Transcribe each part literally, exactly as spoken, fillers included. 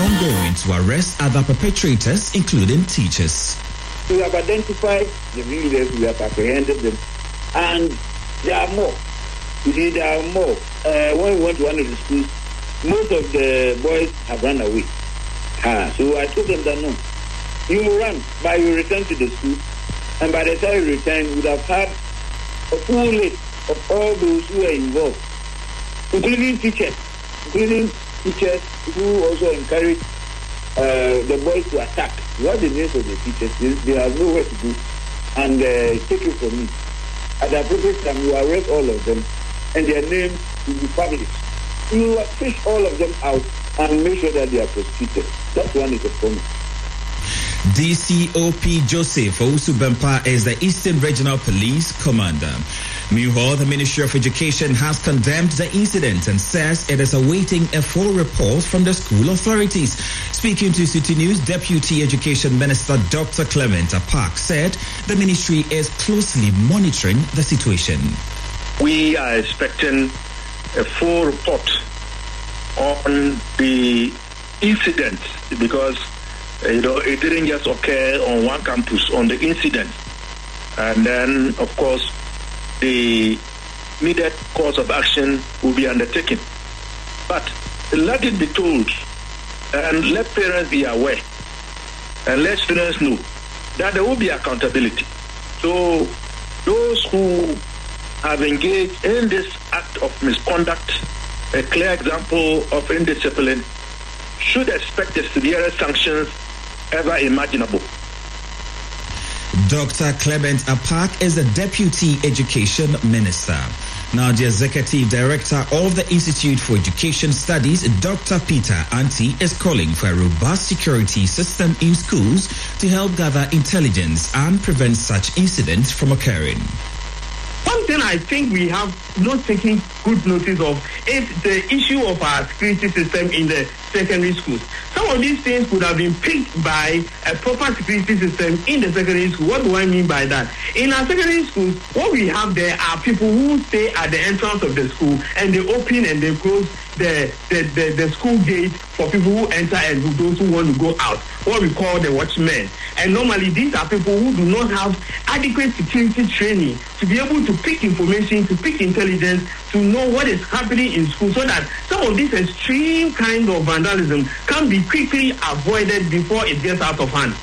ongoing to arrest other perpetrators, including teachers. We have identified the leaders, we have apprehended them, and there are more. You see, there are more. Uh, when we went to one of the schools, most of the boys have run away. Ah, so I told them that no, you will run, but you return to the school, and by the time you return, you would have had a full list of all those who are involved, including teachers, including teachers who also encourage uh, the boys to attack. What the names of the teachers is, they have nowhere to go, and uh, take it from me. At the appropriate time, you arrest all of them, and their names will be published. You will fish all of them out and make sure that they are prosecuted. That one is a promise. D C O P Joseph Owusu-Bempah is the Eastern Regional Police Commander. Meanwhile, the Ministry of Education has condemned the incident and says it is awaiting a full report from the school authorities. Speaking to City News, Deputy Education Minister Doctor Clement Apak said the ministry is closely monitoring the situation. We are expecting a full report on the incident because you know it didn't just occur on one campus, on the incident, and then of course the needed course of action will be undertaken. But let it be told and let parents be aware and let students know that there will be accountability. So those who have engaged in this act of misconduct, a clear example of indiscipline, should expect the severest sanctions ever imaginable. Doctor Clement Apak is the Deputy Education Minister. Now, the Executive Director of the Institute for Education Studies, Doctor Peter Anti, is calling for a robust security system in schools to help gather intelligence and prevent such incidents from occurring. One thing I think we have not taken good notice of is the issue of our security system in the secondary schools. Some of these things could have been picked by a proper security system in the secondary school. What do I mean by that? In our secondary schools, what we have there are people who stay at the entrance of the school and they open and they close the, the, the, the school gate for people who enter and those who want to go out, what we call the watchmen. And normally these are people who do not have adequate security training to be able to pick information, to pick intelligence, to know what is happening in school, so that some of this extreme kind of vandalism can be quickly avoided before it gets out of hand.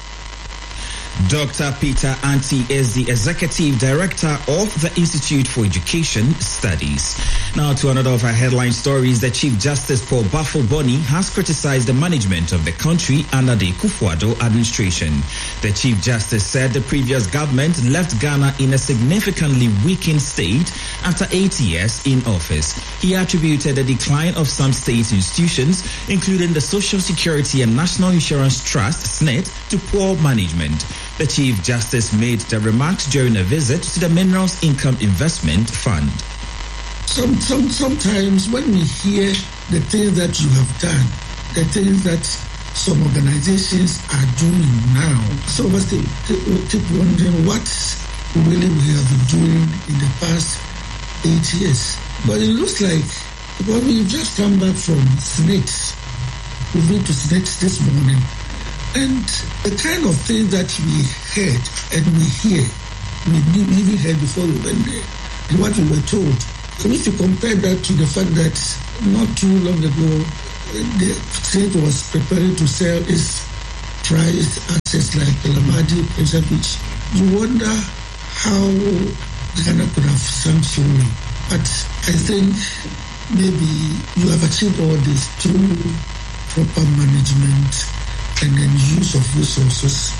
Doctor Peter Anti is the Executive Director of the Institute for Education Studies. Now to another of our headline stories. The Chief Justice Paul Bafo-Boni has criticized the management of the country under the Akufo-Addo administration. The Chief Justice said the previous government left Ghana in a significantly weakened state after eight years in office. He attributed the decline of some state institutions, including the Social Security and National Insurance Trust, S N I T, to poor management. The Chief Justice made the remarks during a visit to the Minerals Income Investment Fund. Some, some, sometimes when we hear the things that you have done, the things that some organizations are doing now, some of us keep, keep wondering what really we have been doing in the past eight years. But it looks like, because we've just come back from S N I T, we've been to S N I T this morning, and the kind of things that we heard and we hear, we even heard before we went there, and what we were told. So if you compare that to the fact that not too long ago, the state was preparing to sell its prized assets like the Lamadi, which you wonder how Ghana could have sunk so low. But I think maybe you have achieved all this through proper management and then use of resources.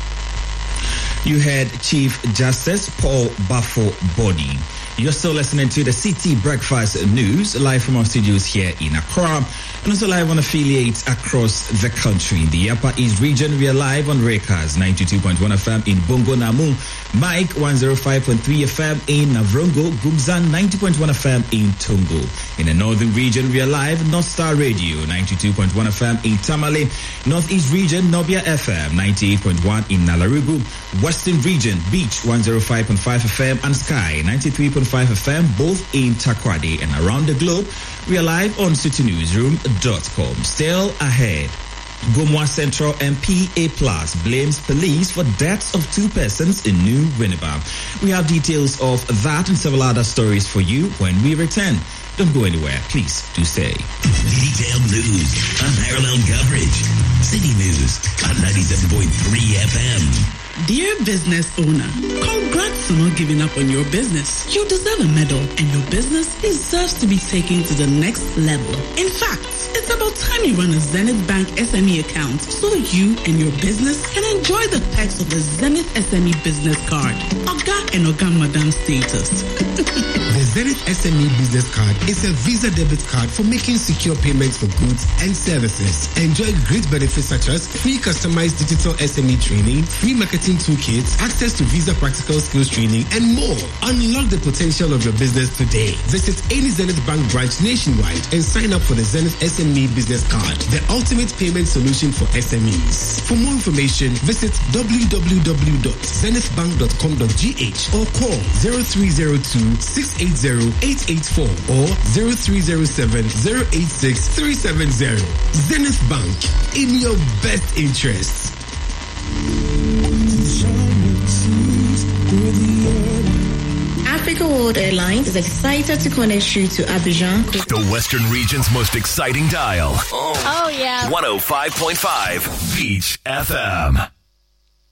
You heard Chief Justice Paul Bafo-Boni. You're still listening to the City Breakfast News live from our studios here in Accra and also live on affiliates across the country. In the Upper East region, we are live on Rekas ninety-two point one F M in Bongo Namu, Mike one oh five point three F M in Navrongo, Gumzan ninety point one F M in Tongo. In the Northern region, we are live North Star Radio ninety-two point one F M in Tamale, Northeast region, Nobia F M ninety-eight point one in Nalarugu, Western region, Beach one oh five point five F M and Sky ninety-three point five F M, both in Takoradi. And around the globe, we are live on city newsroom dot com. Still ahead. Gomoa Central M P A Plus blames police for deaths of two persons in New Winneba. We have details of that and several other stories for you when we return. Don't go anywhere. Please do stay. Detailed news, unparalleled coverage. City News on ninety-seven point three F M. Dear business owner, congrats on not giving up on your business. You deserve a medal, and your business deserves to be taken to the next level. In fact, it's about time you run a Zenith Bank S M E account so you and your business can enjoy the perks of the Zenith S M E business card. Oga and Oga Madam status. The Zenith S M E business card is a Visa debit card for making secure payments for goods and services. Enjoy great benefits such as free customized digital S M E training, free marketing toolkits, access to Visa practical skills training, and more. Unlock the potential of your business today. Visit any Zenith Bank branch nationwide and sign up for the Zenith S M E business card, the ultimate payment solution for S M Es. For more information, visit w w w dot zenith bank dot com dot g h or call zero three zero two, six eight zero, eight eight four or zero three zero seven, zero eight six, three seven zero. Zenith Bank, in your best interests. Africa World Airlines is excited to connect you to Abidjan. The Western region's most exciting dial. Oh, yeah. one oh five point five Beach F M.